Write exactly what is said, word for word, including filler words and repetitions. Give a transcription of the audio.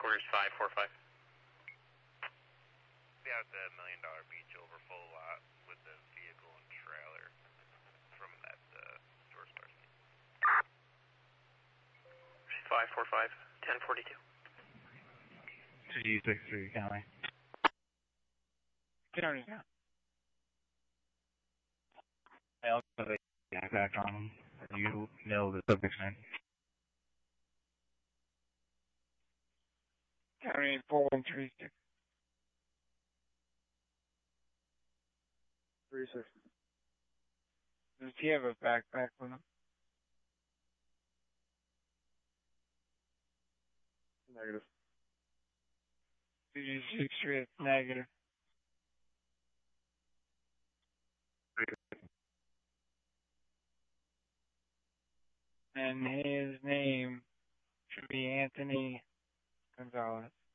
headquarters five four five. Be out the Million Dollar Beach over full lot with the vehicle and trailer from that uh, store station. five four five, ten forty-two. G six three, County. County now. I also have a back on him. You know the subject's name. County four one three six. Three six. Does he have a backpack with him? Negative. G six three, negative. And his name should be Anthony Gonzalez.